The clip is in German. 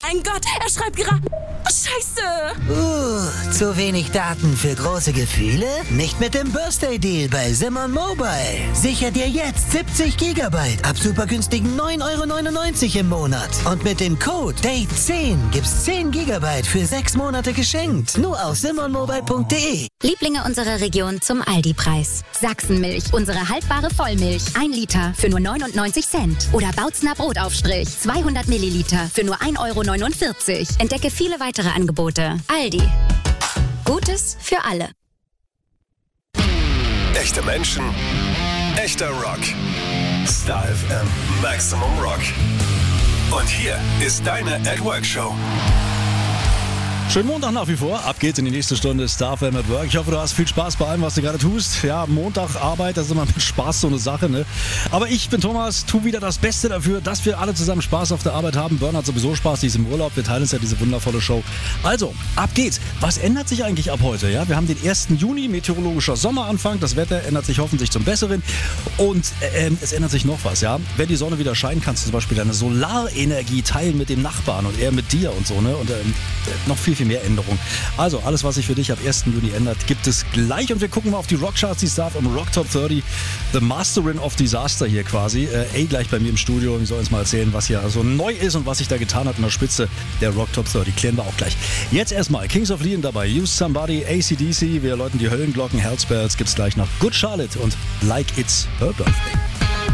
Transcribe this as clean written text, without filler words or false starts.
mein Gott, er schreibt gerade... Scheiße! Zu wenig Daten für große Gefühle? Nicht mit dem Birthday Deal bei Simon Mobile. Sicher dir jetzt 70 Gigabyte ab super günstigen 9,99 € im Monat. Und mit dem Code DATE10 gibt's 10 Gigabyte für 6 Monate geschenkt. Nur auf simonmobile.de. Lieblinge unserer Region zum Aldi-Preis. Sachsenmilch, unsere haltbare Vollmilch. 1 Liter für nur 99 Cent. Oder Bautzner Brotaufstrich, 200 Milliliter für nur 1,49 €. Entdecke viele weitere Angebote. Aldi. Gutes für alle. Echte Menschen, echter Rock. Star FM Maximum Rock. Und hier ist deine At Work Show. Schönen Montag nach wie vor. Ab geht's in die nächste Stunde Star FM at Work. Ich hoffe, du hast viel Spaß bei allem, was du gerade tust. Ja, Montag Arbeit, das ist immer mit Spaß so eine Sache, ne? Aber ich bin Thomas, tu wieder das Beste dafür, dass wir alle zusammen Spaß auf der Arbeit haben. Bern hat sowieso Spaß, die ist im Urlaub. Wir teilen uns ja diese wundervolle Show. Also, ab geht's. Was ändert sich eigentlich ab heute? Ja, wir haben den 1. Juni, meteorologischer Sommeranfang. Das Wetter ändert sich hoffentlich zum Besseren. Und es ändert sich noch was, ja. Wenn die Sonne wieder scheint, kannst du zum Beispiel deine Solarenergie teilen mit dem Nachbarn und er mit dir und so, ne? Und noch viel mehr Änderungen. Also alles, was sich für dich ab 1. Juni ändert, gibt es gleich. Und wir gucken mal auf die Rockcharts, die Start im Rock Top 30. The Masterin of Disaster hier quasi. Gleich bei mir im Studio. Ich soll uns mal erzählen, was hier so neu ist und was sich da getan hat in der Spitze der Rock Top 30. Klären wir auch gleich. Jetzt erstmal Kings of Leon dabei. Use Somebody, AC/DC. Wir läuten die Höllenglocken. Health Spells gibt's gleich noch. Good Charlotte und Like It's Her Birthday.